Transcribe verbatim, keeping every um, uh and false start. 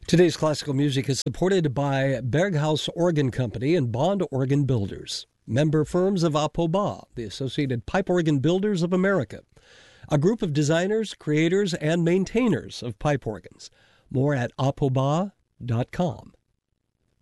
Today's classical music is supported by Berghaus Organ Company and Bond Organ Builders, member firms of APOBA, the Associated Pipe Organ Builders of America, a group of designers, creators, and maintainers of pipe organs. More at apoba dot com.